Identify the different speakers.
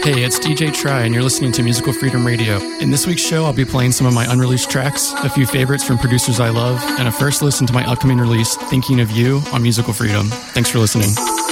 Speaker 1: Hey, it's DJ Try, and you're listening to Musical Freedom Radio. In this week's show, I'll be playing some of my unreleased tracks, a few favorites from producers I love, and a first listen to my upcoming release, Thinking of You, on Musical Freedom. Thanks for listening.